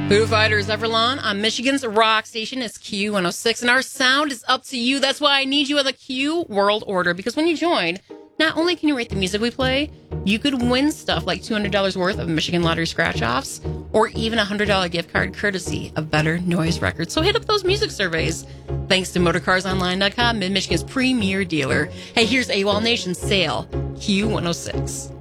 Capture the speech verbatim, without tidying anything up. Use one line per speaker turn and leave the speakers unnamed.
Foo Fighters, Everlong on Michigan's rock station is Q one oh six, and our sound is up to you. That's why I need you on the Q World Order, because when you join, not only can you rate the music we play, you could win stuff like two hundred dollars worth of Michigan Lottery scratch-offs, or even a one hundred dollars gift card courtesy of Better Noise Records. So hit up those music surveys. Thanks to motorcars online dot com, Mid-Michigan's premier dealer. Hey, here's AWOL Nation Sale, Q one oh six.